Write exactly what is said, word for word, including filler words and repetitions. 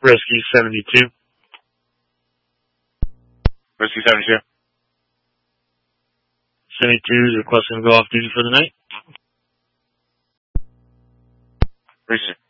Rescue seventy-two. Rescue seventy-two. seventy-two is requesting to go off duty for the night. Rescue.